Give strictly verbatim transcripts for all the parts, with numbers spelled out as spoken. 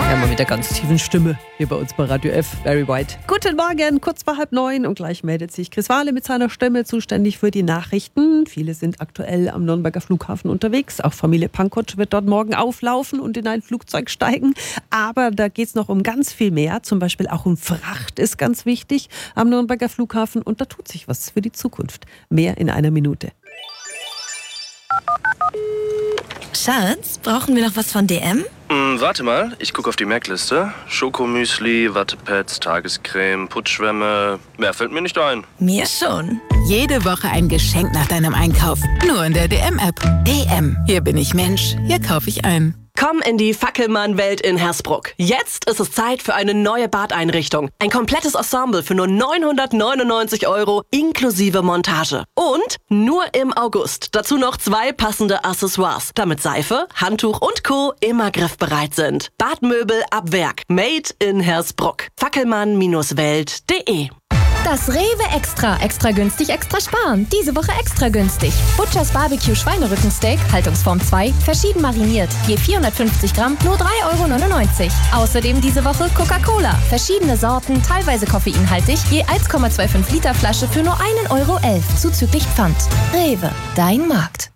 Ja, mal mit der ganz tiefen Stimme hier bei uns bei Radio F. Barry White. Guten Morgen, kurz vor halb neun und gleich meldet sich Chris Wahle mit seiner Stimme, zuständig für die Nachrichten. Viele sind aktuell am Nürnberger Flughafen unterwegs. Auch Familie Pankotsch wird dort morgen auflaufen und in ein Flugzeug steigen. Aber da geht es noch um ganz viel mehr. Zum Beispiel auch um Fracht ist ganz wichtig am Nürnberger Flughafen. Und da tut sich was für die Zukunft. Mehr in einer Minute. Schatz, brauchen wir noch was von D M? Mm, warte mal, ich gucke auf die Merkliste. Schokomüsli, Wattepads, Tagescreme, Putzschwämme. Mehr fällt mir nicht ein. Mir schon. Jede Woche ein Geschenk nach deinem Einkauf. Nur in der D M-App. D M. Hier bin ich Mensch. Hier kaufe ich ein. Komm in die Fackelmann-Welt in Hersbruck. Jetzt ist es Zeit für eine neue Badeinrichtung. Ein komplettes Ensemble für nur neunhundertneunundneunzig Euro inklusive Montage. Und nur im August. Dazu noch zwei passende Accessoires, damit Seife, Handtuch und Co. immer griffbereit sind. Badmöbel ab Werk. Made in Hersbruck. fackelmann Welt punkt de. Das Rewe Extra. Extra günstig, extra sparen. Diese Woche extra günstig. Butchers Barbecue Schweinerückensteak, Haltungsform zwei, verschieden mariniert. Je vierhundertfünfzig Gramm, nur drei Euro neunundneunzig. Außerdem diese Woche Coca-Cola. Verschiedene Sorten, teilweise koffeinhaltig, je eins Komma fünfundzwanzig Liter Flasche für nur ein Euro elf, zuzüglich Pfand. Rewe, dein Markt.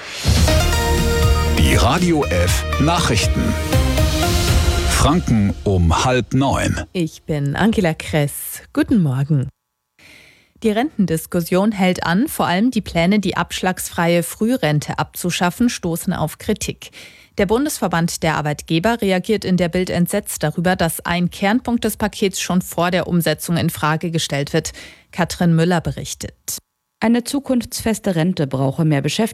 Die Radio F Nachrichten. Franken um halb neun. Ich bin Angela Kress. Guten Morgen. Die Rentendiskussion hält an. Vor allem die Pläne, die abschlagsfreie Frührente abzuschaffen, stoßen auf Kritik. Der Bundesverband der Arbeitgeber reagiert in der Bild entsetzt darüber, dass ein Kernpunkt des Pakets schon vor der Umsetzung in Frage gestellt wird. Katrin Müller berichtet. Eine zukunftsfeste Rente brauche mehr Beschäftigung.